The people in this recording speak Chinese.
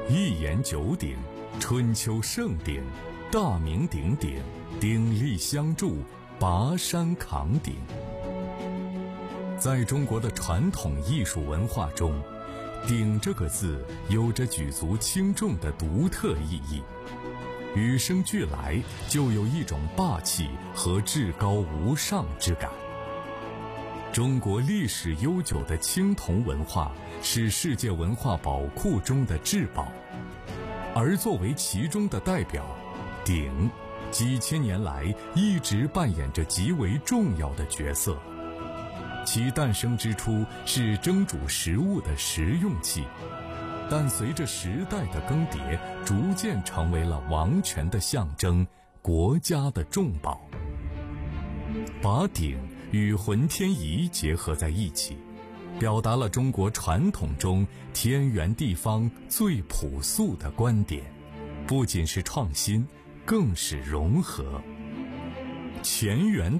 一言九鼎，春秋盛鼎，大名鼎鼎，鼎力相助，拔山扛鼎。在中国的传统艺术文化中，鼎这个字有着举足轻重的独特意义，与生俱来就有一种霸气和至高无上之感。中国历史悠久的青铜文化是世界文化宝库中的至宝，而作为其中的代表，鼎几千年来一直扮演着极为重要的角色。其诞生之初是蒸煮食物的食用器，但随着时代的更迭，逐渐成为了王权的象征，国家的重宝。把鼎与浑天仪结合在一起，表达了中国传统中天圆地方最朴素的观点，不仅是创新，更是融合。乾元